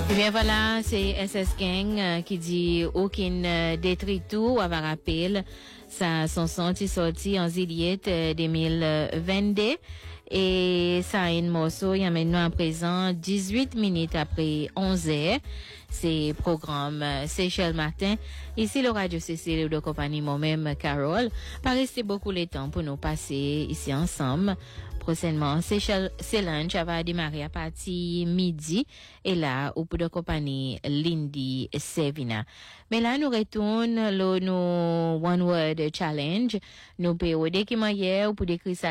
Eh bien voilà, c'est SS Gang qui dit aucun détritus à rappel. Ça sont sorti en juillet 2022 et ça a un morceau, il y a maintenant à présent 18 minutes après 11 heures. C'est programme Seychelles Matin. Ici, le Radio Cécile de compagnie, moi-même, Carole. Pas rester beaucoup le temps pour nous passer ici ensemble. Prochainement, Seychelles Lunch va démarrer à partir midi. Et là, au bout de compagnie, Lindy Sevina. Mais là, nous retournons, nos One Word Challenge. Nous pouvons décrire hier pour décrire ça.